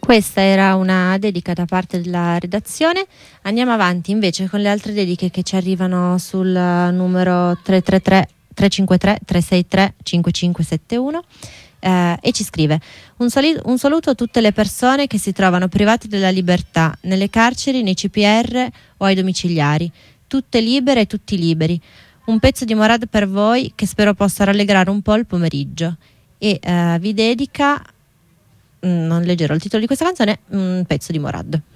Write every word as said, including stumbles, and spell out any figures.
Questa era una dedica da parte della redazione. Andiamo avanti invece con le altre dediche che ci arrivano sul numero tre tre tre tre cinque tre tre sei tre cinque cinque sette uno eh, e ci scrive: un, soli- un saluto a tutte le persone che si trovano private della libertà nelle carceri, nei C P R o ai domiciliari, tutte libere e tutti liberi. Un pezzo di Morad per voi che spero possa rallegrare un po' il pomeriggio, e eh, vi dedica, non leggerò il titolo di questa canzone, un pezzo di Morad.